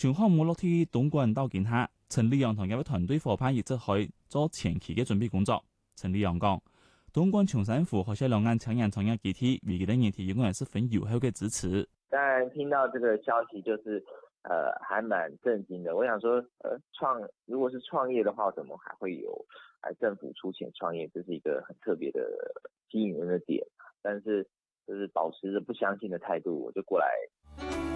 全項目落地東莞到今下，陳立陽同一位團隊伙伴亦即去做前期嘅準備工作。陳立陽講，東莞長三府和兩岸青年創業基地，預計的年底應該係十分有效嘅支持。 當然聽到這個消息，就是還蠻震驚的。我想說，如果是創業的話，怎麼還會有政府出錢創業？這是一個很特別的吸引人的點。但是就是保持着不相信的態度，我就過來。